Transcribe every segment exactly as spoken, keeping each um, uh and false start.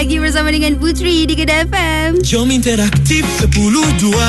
lagi bersama dengan Putri di Kedah F M. Jom interaktif sepuluh dua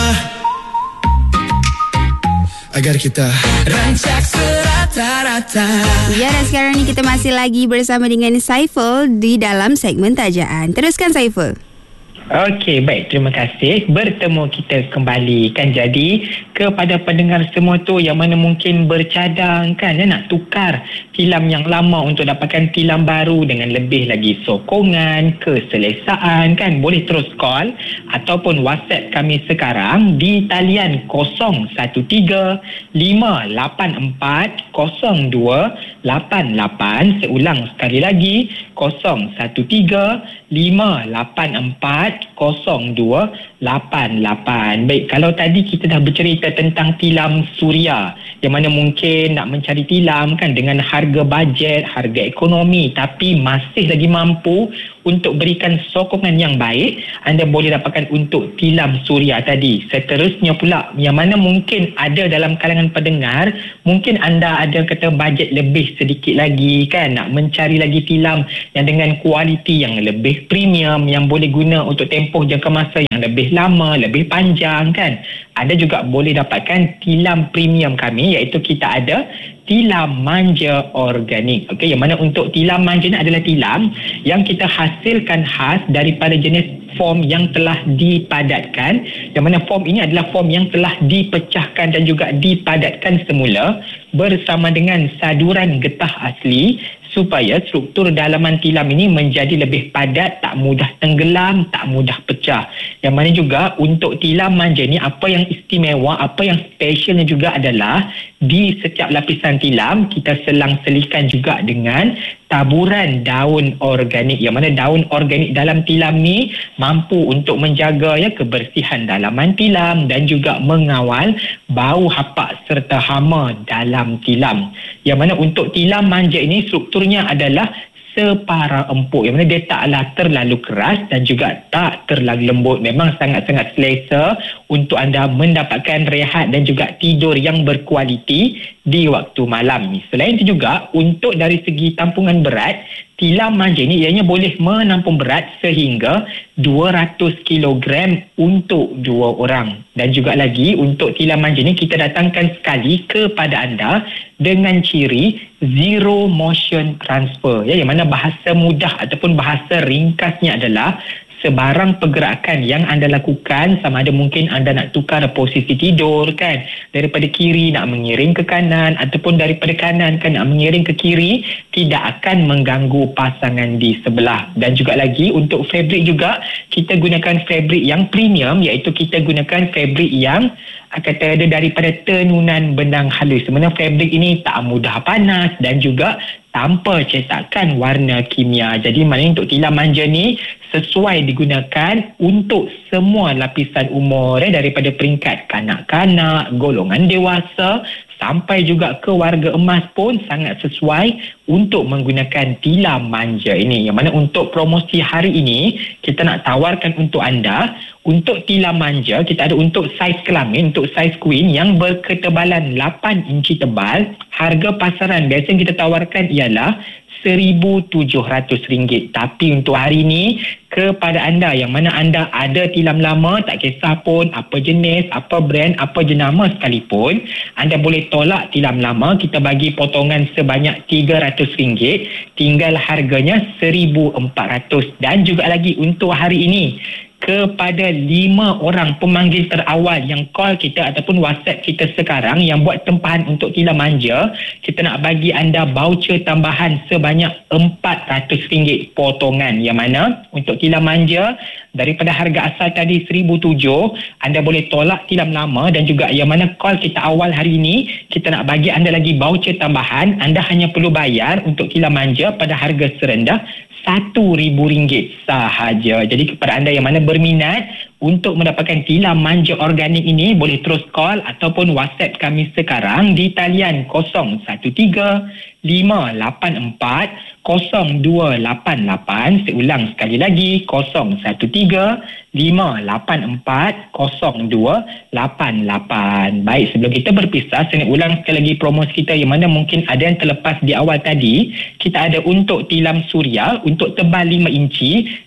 agar kita rancak serata-rata. Ya, dan sekarang ni kita masih lagi bersama dengan Saiful di dalam segmen Tajaan. Teruskan Saiful. Okey, baik. Terima kasih. Bertemu kita kembali kan. Jadi, kepada pendengar semua tu yang mana mungkin bercadang kan, ya, nak tukar tilam yang lama untuk dapatkan tilam baru dengan lebih lagi sokongan, keselesaan kan, boleh terus call ataupun WhatsApp kami sekarang di talian kosong satu tiga lima lapan empat kosong dua lapan lapan. Seulang sekali lagi, kosong satu tiga lima lapan empat kosong dua lapan lapan. Baik, kalau tadi kita dah bercerita tentang tilam suria yang mana mungkin nak mencari tilam kan dengan harga bajet, harga ekonomi tapi masih lagi mampu untuk berikan sokongan yang baik, anda boleh dapatkan untuk tilam suria tadi. Seterusnya pula yang mana mungkin ada dalam kalangan pendengar, mungkin anda ada kata bajet lebih sedikit lagi kan, nak mencari lagi tilam yang dengan kualiti yang lebih premium, yang boleh guna untuk tempoh jangka masa yang lebih lama, lebih panjang kan. Anda juga boleh dapatkan tilam premium kami, iaitu kita ada tilam manja organik. Okey, yang mana untuk tilam manja ni adalah tilam yang kita hasilkan khas daripada jenis form yang telah dipadatkan, yang mana form ini adalah form yang telah dipecahkan dan juga dipadatkan semula bersama dengan saduran getah asli supaya struktur dalaman tilam ini menjadi lebih padat, tak mudah tenggelam, tak mudah pecah. Yang mana juga untuk tilam manja ni apa yang istimewa, apa yang specialnya juga adalah di setiap lapisan tilam kita selang-selikan juga dengan taburan daun organik, yang mana daun organik dalam tilam ni mampu untuk menjaga ya kebersihan dalaman tilam dan juga mengawal bau hapak serta hama dalam tilam. Yang mana untuk tilam manja ini strukturnya adalah separa empuk, yang mana dia taklah terlalu keras dan juga tak terlalu lembut. Memang sangat-sangat selesa untuk anda mendapatkan rehat dan juga tidur yang berkualiti di waktu malam. Selain itu juga untuk dari segi tampungan berat, tilam manja ni ianya boleh menampung berat sehingga dua ratus kilogram untuk dua orang. Dan juga lagi untuk tilam manja ni kita datangkan sekali kepada anda dengan ciri zero motion transfer, ya, yang mana bahasa mudah ataupun bahasa ringkasnya adalah sebarang pergerakan yang anda lakukan, sama ada mungkin anda nak tukar posisi tidur kan, daripada kiri nak mengiring ke kanan ataupun daripada kanan kan nak mengiring ke kiri, tidak akan mengganggu pasangan di sebelah. Dan juga lagi untuk fabric juga kita gunakan fabric yang premium, iaitu kita gunakan fabric yang kata ada daripada tenunan benang halus. Sebenarnya fabric ini tak mudah panas dan juga tanpa cetakan warna kimia. Jadi maknanya untuk tilam manja ni sesuai digunakan untuk semua lapisan umur, eh, daripada peringkat kanak-kanak, golongan dewasa sampai juga ke warga emas pun sangat sesuai untuk menggunakan tilam manja ini. Yang mana untuk promosi hari ini kita nak tawarkan untuk anda, untuk tilam manja kita ada untuk saiz kelamin, untuk saiz queen yang berketebalan lapan inci tebal. Harga pasaran biasa yang kita tawarkan ialah seribu tujuh ratus ringgit. Tapi untuk hari ini, kepada anda yang mana anda ada tilam lama, tak kisah pun apa jenis, apa brand, apa jenama sekalipun, anda boleh tolak tilam lama, kita bagi potongan sebanyak tiga ratus ringgit, tinggal harganya seribu empat ratus. Dan juga lagi untuk hari ini, kepada lima orang pemanggil terawal yang call kita ataupun WhatsApp kita sekarang yang buat tempahan untuk tilam manja, kita nak bagi anda voucher tambahan sebanyak empat ratus ringgit potongan. Yang mana untuk tilam manja daripada harga asal tadi seribu tujuh, anda boleh tolak tilam lama, dan juga yang mana call kita awal hari ini, kita nak bagi anda lagi voucher tambahan. Anda hanya perlu bayar untuk tilam manja pada harga serendah satu ribu ringgit sahaja. Jadi kepada anda yang mana berminat untuk mendapatkan tilam manja organik ini, boleh terus call ataupun WhatsApp kami sekarang di talian kosong satu tiga lima lapan empat kosong dua lapan lapan. Seulang sekali lagi, kosong satu tiga lima lapan empat kosong dua lapan lapan. Baik, sebelum kita berpisah, saya nak ulang sekali lagi promosi kita yang mana mungkin ada yang terlepas di awal tadi. Kita ada untuk tilam suria untuk tebal lima inci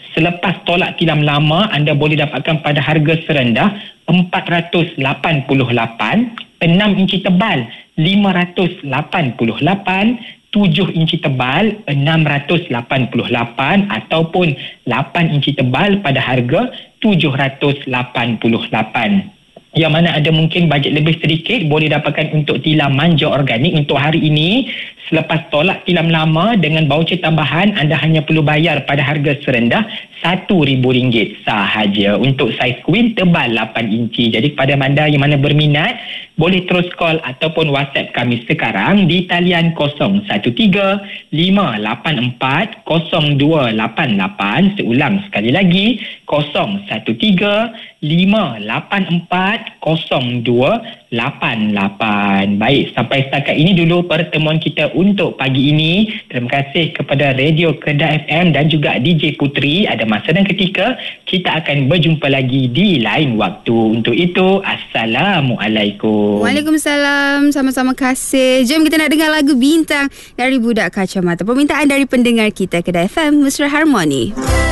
Selepas tolak tilam lama, anda boleh dapatkan pada harga serendah empat ratus lapan puluh lapan, enam inci tebal lima ratus lapan puluh lapan, tujuh inci tebal enam ratus lapan puluh lapan ataupun lapan inci tebal pada harga tujuh ratus lapan puluh lapan. Yang mana ada mungkin bajet lebih sedikit, boleh dapatkan untuk tilam manja organik untuk hari ini. Selepas tolak tilam lama dengan voucher tambahan, anda hanya perlu bayar pada harga serendah satu ribu ringgit sahaja untuk saiz queen tebal lapan inci. Jadi kepada anda yang mana berminat, boleh terus call ataupun WhatsApp kami sekarang di talian kosong satu tiga lima lapan empat kosong dua lapan lapan. Seulang sekali lagi, kosong satu tiga lima lapan empat kosong dua lapan lapan. Baik, sampai setakat ini dulu pertemuan kita untuk pagi ini. Terima kasih kepada Radio Kedah F M dan juga D J Putri. Ada masa dan ketika kita akan berjumpa lagi di lain waktu. Untuk itu, Assalamualaikum. Waalaikumsalam. Sama-sama kasih. Jom kita nak dengar lagu Bintang dari Budak Kacamata. Permintaan dari pendengar kita Kedah F M, Mesra Harmoni.